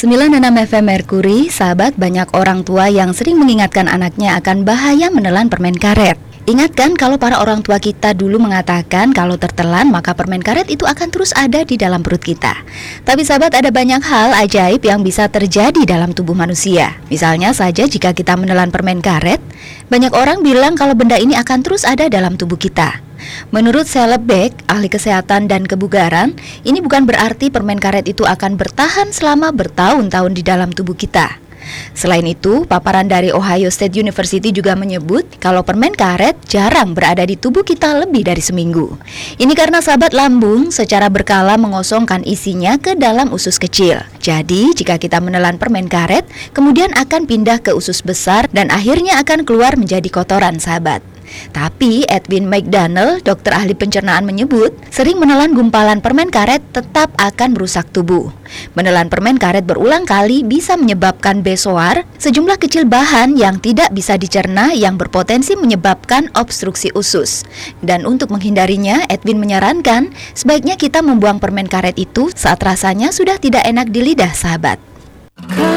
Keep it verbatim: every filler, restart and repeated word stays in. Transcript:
sembilan koma enam F M Merkuri, sahabat, banyak orang tua yang sering mengingatkan anaknya akan bahaya menelan permen karet. Ingatkan kalau para orang tua kita dulu mengatakan kalau tertelan maka permen karet itu akan terus ada di dalam perut kita. Tapi sahabat, ada banyak hal ajaib yang bisa terjadi dalam tubuh manusia. Misalnya saja jika kita menelan permen karet, banyak orang bilang kalau benda ini akan terus ada dalam tubuh kita. Menurut Caleb Beck, ahli kesehatan dan kebugaran, ini bukan berarti permen karet itu akan bertahan selama bertahun-tahun di dalam tubuh kita. Selain itu, paparan dari Ohio State University juga menyebut kalau permen karet jarang berada di tubuh kita lebih dari seminggu. Ini karena sahabat, lambung secara berkala mengosongkan isinya ke dalam usus kecil. Jadi, jika kita menelan permen karet, kemudian akan pindah ke usus besar dan akhirnya akan keluar menjadi kotoran, sahabat. Tapi Edwin McDonnell, dokter ahli pencernaan, menyebut sering menelan gumpalan permen karet tetap akan merusak tubuh. Menelan permen karet berulang kali bisa menyebabkan besoar, sejumlah kecil bahan yang tidak bisa dicerna yang berpotensi menyebabkan obstruksi usus. Dan untuk menghindarinya, Edwin menyarankan sebaiknya kita membuang permen karet itu saat rasanya sudah tidak enak di lidah, sahabat.